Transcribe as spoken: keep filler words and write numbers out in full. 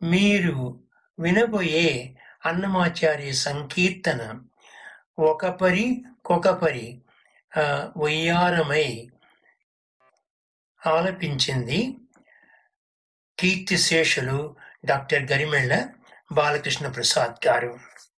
మీరు వినబోయే అన్నమాచార్య సంకీర్తన ఒకపరి కొకపరి వయ్యారమై ఆలపించింది కీర్తిశేషులు డాక్టర్ గరిమెళ్ళ బాలకృష్ణ ప్రసాద్ గారు.